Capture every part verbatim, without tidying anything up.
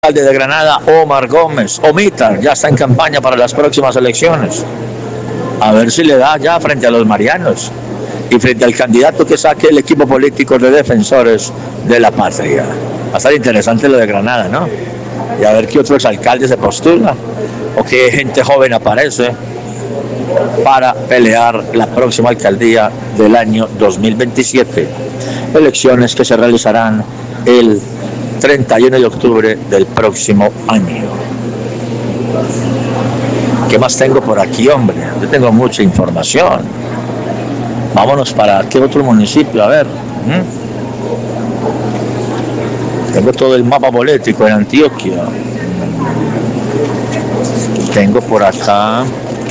alcalde de Granada, Omar Gómez, Omita, ya está en campaña para las próximas elecciones. A ver si le da ya frente a los marianos y frente al candidato que saque el equipo político de defensores de la patria. Va a estar interesante lo de Granada, ¿no? Y a ver qué otro exalcalde se postula o qué gente joven aparece para pelear la próxima alcaldía del año dos mil veintisiete. Elecciones que se realizarán el treinta y uno de octubre del próximo año. ¿Qué más tengo por aquí, hombre? Yo tengo mucha información. Vámonos para qué otro municipio, a ver. ¿Mm? Tengo todo el mapa político en Antioquia. Tengo por acá,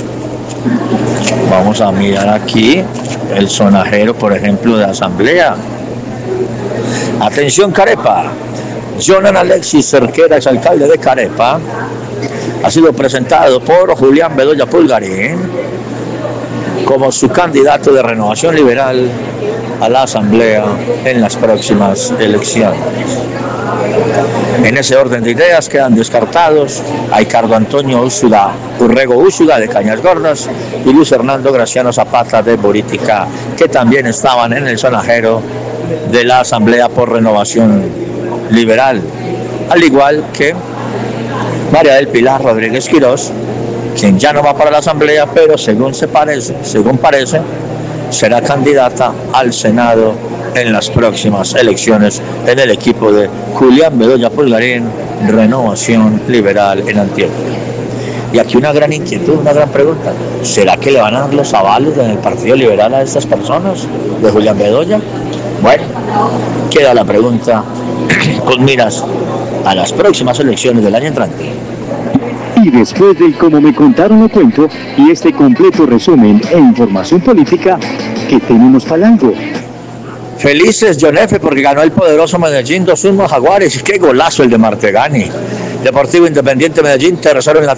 vamos a mirar aquí, el sonajero, por ejemplo, de Asamblea. Atención, Carepa. Jonan Alexis Cerquera, exalcalde de Carepa, ha sido presentado por Julián Bedoya Pulgarín como su candidato de Renovación Liberal a la Asamblea en las próximas elecciones. En ese orden de ideas quedan descartados a Ricardo Antonio Úsula, Urrego Úsula de Cañas Gordas y Luis Hernando Graciano Zapata de Borítica, que también estaban en el sonajero de la Asamblea por Renovación Liberal, al igual que María del Pilar Rodríguez Quirós, quien ya no va para la Asamblea, pero según se parece, según parece, será candidata al Senado en las próximas elecciones en el equipo de Julián Bedoya Pulgarín, Renovación Liberal en Antioquia. Y aquí una gran inquietud, una gran pregunta: ¿será que le van a dar los avalos en el Partido Liberal a estas personas de Julián Bedoya? Bueno, queda la pregunta con miras a las próximas elecciones del año entrante. Y después del Como me contaron lo cuento y este completo resumen e información política, que tenemos falando. Felices John F. porque ganó el poderoso Medellín dos uno a Jaguares. Qué golazo el de Martegani. Deportivo Independiente Medellín, tercero en la